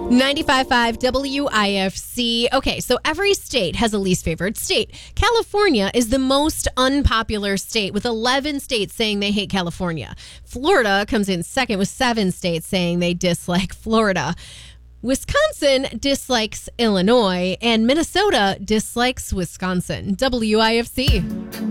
95.5 WIFC. Okay, so every state has a least favorite state. California is the most unpopular state, with 11 states saying they hate California. Florida comes in second with 7 states saying they dislike Florida. Wisconsin dislikes Illinois, and Minnesota dislikes Wisconsin. WIFC.